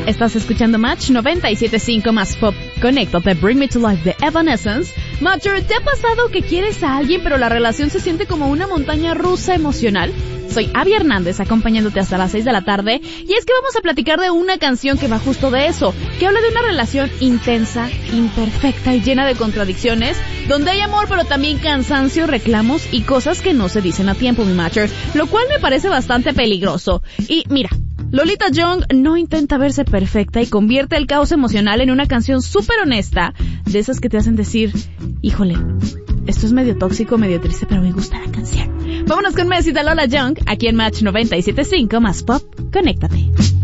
Estás escuchando Match 97.5 más pop. Conéctate, Bring Me to Life de Evanescence. Matcher, ¿te ha pasado que quieres a alguien pero la relación se siente como una montaña rusa emocional? Soy Abby Hernández, acompañándote hasta las 6 de la tarde, y es que vamos a platicar de una canción que va justo de eso, que habla de una relación intensa, imperfecta y llena de contradicciones, donde hay amor pero también cansancio, reclamos y cosas que no se dicen a tiempo, mi Matcher, lo cual me parece bastante peligroso. Y mira, Lolita Young no intenta verse perfecta y convierte el caos emocional en una canción súper honesta, de esas que te hacen decir, híjole, esto es medio tóxico, medio triste, pero me gusta la canción. Vámonos con Messi de Lola Young, aquí en Match 97.5 más pop. Conéctate.